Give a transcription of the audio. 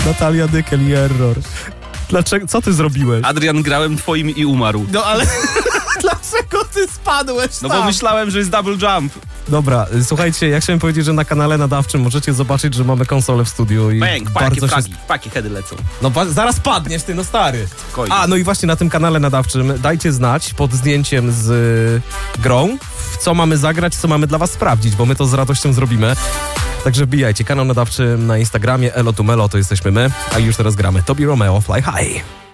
Natalia Dykel i Error. Dlaczego? Co ty zrobiłeś? Adrian, grałem twoim i umarł. No ale dlaczego ty spadłeś No bo myślałem, że jest double jump. Dobra, słuchajcie, ja chciałem powiedzieć, że na kanale nadawczym możecie zobaczyć, że mamy konsolę w studiu i Bang, bardzo paki heady lecą. No zaraz padniesz ty, no stary. Spokojnie. No i właśnie na tym kanale nadawczym dajcie znać pod zdjęciem z grą, w co mamy zagrać, co mamy dla was sprawdzić, bo my to z radością zrobimy. Także wbijajcie, kanał nadawczy na Instagramie, Elo to Melo, to jesteśmy my, a już teraz gramy Tobi Romeo, Fly High.